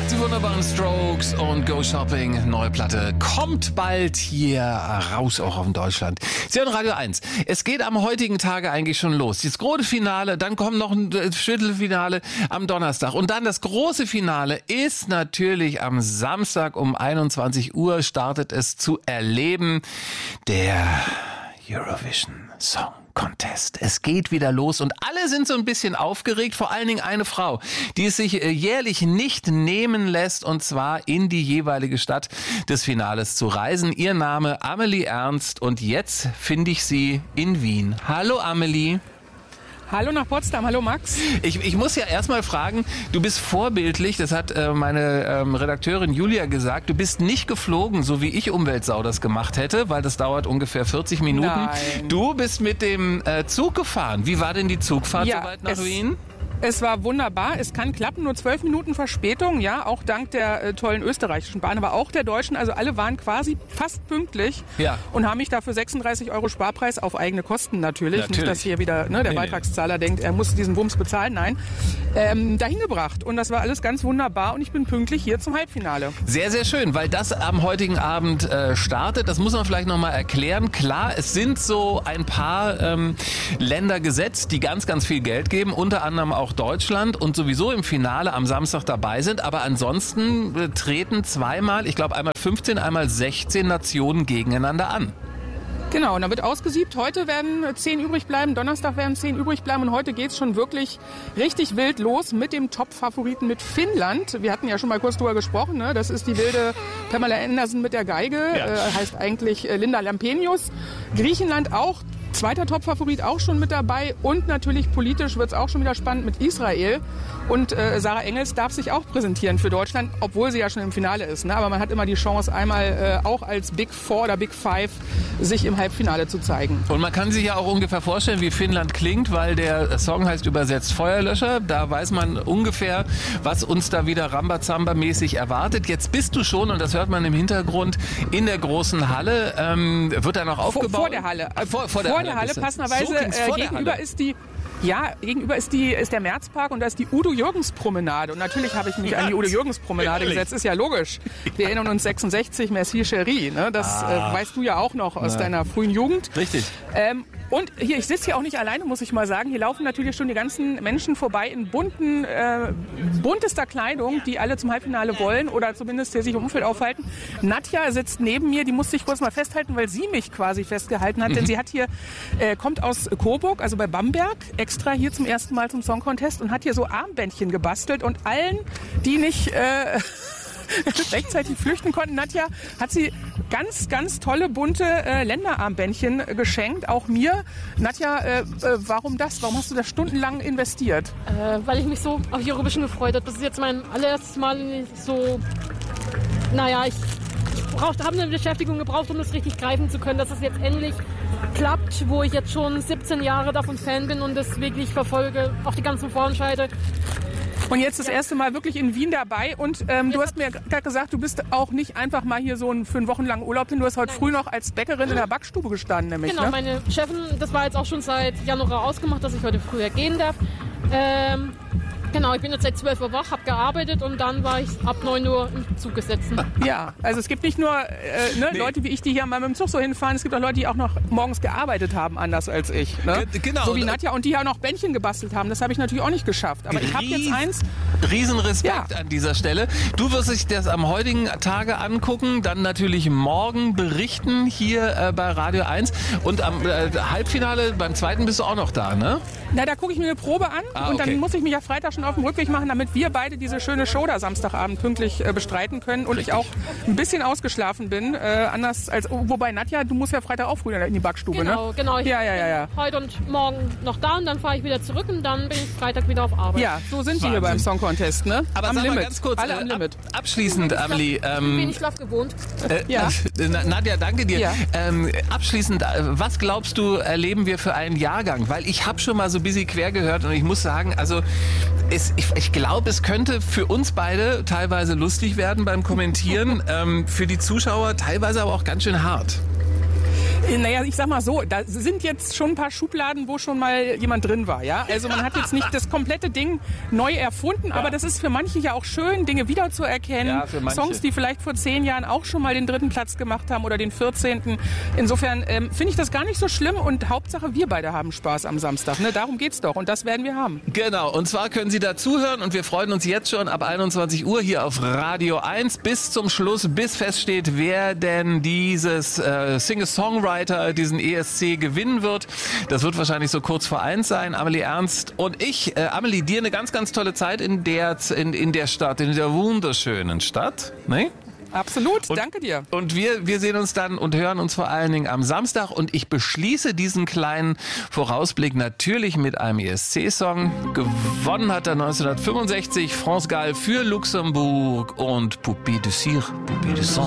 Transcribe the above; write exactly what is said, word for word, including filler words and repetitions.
Die wunderbaren Strokes und Go Shopping. Neue Platte kommt bald hier raus, auch auf Deutschland. Sie hören Radio eins. Es geht am heutigen Tage eigentlich schon los. Das große Finale, dann kommt noch ein Viertelfinale am Donnerstag. Und dann das große Finale ist natürlich am Samstag um einundzwanzig Uhr startet es zu erleben. Der Eurovision Song Contest. Es geht wieder los und alle sind so ein bisschen aufgeregt, vor allen Dingen eine Frau, die es sich jährlich nicht nehmen lässt, und zwar in die jeweilige Stadt des Finales zu reisen. Ihr Name Amelie Ernst und jetzt finde ich sie in Wien. Hallo Amelie. Hallo nach Potsdam, hallo Max. Ich, ich muss ja erstmal fragen, du bist vorbildlich, das hat äh, meine ähm, Redakteurin Julia gesagt, du bist nicht geflogen, so wie ich Umweltsau das gemacht hätte, weil das dauert ungefähr vierzig Minuten. Nein. Du bist mit dem äh, Zug gefahren. Wie war denn die Zugfahrt ja, soweit nach es, Wien? Es war wunderbar, es kann klappen, nur zwölf Minuten Verspätung, ja, auch dank der äh, tollen österreichischen Bahn, aber auch der deutschen, also alle waren quasi fast pünktlich ja. und haben mich dafür sechsunddreißig Euro Sparpreis auf eigene Kosten natürlich, natürlich. nicht, dass hier wieder ne, der nee, Beitragszahler nee. denkt, er muss diesen Wumms bezahlen, nein, ähm, dahin gebracht und das war alles ganz wunderbar und ich bin pünktlich hier zum Halbfinale. Sehr, sehr schön, weil das am heutigen Abend äh, startet, das muss man vielleicht nochmal erklären. Klar, es sind so ein paar ähm, Länder gesetzt, die ganz, ganz viel Geld geben, unter anderem auch Deutschland und sowieso im Finale am Samstag dabei sind, aber ansonsten äh, treten zweimal, ich glaube einmal fünfzehn, einmal sechzehn Nationen gegeneinander an. Genau, und dann wird ausgesiebt. Heute werden zehn übrig bleiben, Donnerstag werden zehn übrig bleiben und heute geht's schon wirklich richtig wild los mit dem Top-Favoriten mit Finnland. Wir hatten ja schon mal kurz drüber gesprochen, ne? Das ist die wilde Pamela Anderson mit der Geige, ja. äh, heißt eigentlich äh, Linda Lampenius. Griechenland auch. Zweiter Top-Favorit auch schon mit dabei und natürlich politisch wird es auch schon wieder spannend mit Israel. Und äh, Sarah Engels darf sich auch präsentieren für Deutschland, obwohl sie ja schon im Finale ist. Ne? Aber man hat immer die Chance, einmal äh, auch als Big Four oder Big Five sich im Halbfinale zu zeigen. Und man kann sich ja auch ungefähr vorstellen, wie Finnland klingt, weil der Song heißt übersetzt Feuerlöscher. Da weiß man ungefähr, was uns da wieder Rambazamba-mäßig erwartet. Jetzt bist du schon, und das hört man im Hintergrund, in der großen Halle. Ähm, wird da noch aufgebaut? Vor, vor der Halle. Äh, vor, vor der vor der Halle, Halle passenderweise so äh, gegenüber ist die Ja, gegenüber ist, die, ist der Märzpark und da ist die Udo-Jürgens-Promenade. Und natürlich habe ich mich an die Udo-Jürgens-Promenade gesetzt. Ist ja logisch. Wir erinnern uns sechsundsechzig, Merci Chérie. Ne? Das ah. äh, weißt du ja auch noch aus Na. deiner frühen Jugend. Richtig. Ähm, und hier, ich sitze hier auch nicht alleine, muss ich mal sagen. Hier laufen natürlich schon die ganzen Menschen vorbei in bunten, äh, buntester Kleidung, die alle zum Halbfinale wollen oder zumindest hier sich im Umfeld aufhalten. Nadja sitzt neben mir, die musste ich kurz mal festhalten, weil sie mich quasi festgehalten hat. Mhm. Denn sie hat hier, äh, kommt aus Coburg, also bei Bamberg, extra hier zum ersten Mal zum Song Contest und hat hier so Armbändchen gebastelt und allen, die nicht äh, rechtzeitig flüchten konnten, Nadja, hat sie ganz, ganz tolle, bunte äh, Länderarmbändchen äh, geschenkt, auch mir. Nadja, äh, äh, warum das? Warum hast du da stundenlang investiert? Äh, weil ich mich so auf Eurovision gefreut habe. Das ist jetzt mein allererstes Mal so, naja, ich, ich habe eine Beschäftigung gebraucht, um das richtig greifen zu können, dass es jetzt endlich klappt, wo ich jetzt schon siebzehn Jahre davon Fan bin und das wirklich verfolge, auch die ganzen Vorentscheide. Und jetzt das ja. erste Mal wirklich in Wien dabei und ähm, du hast mir gerade gesagt, du bist auch nicht einfach mal hier so ein, für einen wochenlangen Urlaub hin. Du hast heute Nein. früh noch als Bäckerin in der Backstube gestanden, nämlich. Genau, ne? meine Chefin, das war jetzt auch schon seit Januar ausgemacht, dass ich heute früher gehen darf. Ähm, Genau, ich bin jetzt seit zwölf Uhr wach, habe gearbeitet und dann war ich ab neun Uhr im Zug gesetzt. Ja, also es gibt nicht nur äh, ne, nee. Leute wie ich, die hier mal mit dem Zug so hinfahren, es gibt auch Leute, die auch noch morgens gearbeitet haben, anders als ich. Ne? Genau. So wie Nadja und die ja noch Bändchen gebastelt haben. Das habe ich natürlich auch nicht geschafft. Aber ich habe jetzt eins. Riesenrespekt ja. an dieser Stelle. Du wirst dich das am heutigen Tage angucken, dann natürlich morgen berichten hier äh, bei Radio eins und am äh, Halbfinale, beim zweiten bist du auch noch da, ne? Na, da gucke ich mir eine Probe an ah, und okay. dann muss ich mich ja Freitag schon auf dem Rückweg machen, damit wir beide diese schöne Show da Samstagabend pünktlich äh, bestreiten können und Richtig. ich auch ein bisschen ausgeschlafen bin, äh, anders als, wobei Nadja, du musst ja Freitag auch früh in die Backstube, genau, ne? Genau, ich ja, ja, ja, ja. bin heute und morgen noch da und dann fahre ich wieder zurück und dann bin ich Freitag wieder auf Arbeit. Ja, so sind wir hier beim Song Contest, ne? Aber am sag Limit. mal ganz kurz, alle äh, am Limit. Ab, abschließend, Amelie. Ähm, bin ich Schlaf gewohnt. Äh, ja. äh, Nadja, danke dir. Ja. Ähm, abschließend, was glaubst du, erleben wir für einen Jahrgang? Weil ich habe schon mal so ein bisschen quer gehört und ich muss sagen, also es, ich, ich glaube, es könnte für uns beide teilweise lustig werden beim Kommentieren, ähm, für die Zuschauer teilweise aber auch ganz schön hart. Naja, ich sag mal so, da sind jetzt schon ein paar Schubladen, wo schon mal jemand drin war, ja. Also man hat jetzt nicht das komplette Ding neu erfunden, ja. aber das ist für manche ja auch schön, Dinge wiederzuerkennen. Ja, für manche. Songs, die vielleicht vor zehn Jahren auch schon mal den dritten Platz gemacht haben oder den vierzehnten. Insofern ähm, finde ich das gar nicht so schlimm und Hauptsache wir beide haben Spaß am Samstag. Ne? Darum geht's doch und das werden wir haben. Genau, und zwar können Sie dazuhören und wir freuen uns jetzt schon ab einundzwanzig Uhr hier auf Radio eins bis zum Schluss, bis feststeht, wer denn dieses äh, Singer-Songwriter, diesen E S C gewinnen wird. Das wird wahrscheinlich so kurz vor eins sein. Amelie Ernst und ich. Äh, Amelie, dir eine ganz, ganz tolle Zeit in der, in, in der Stadt, in der wunderschönen Stadt. Ne? Absolut, und, danke dir. Und wir, wir sehen uns dann und hören uns vor allen Dingen am Samstag. Und ich beschließe diesen kleinen Vorausblick natürlich mit einem E S C-Song. Gewonnen hat er neunzehnhundertfünfundsechzig France Gall für Luxemburg und Poupée de Cire, Poupée de Sang.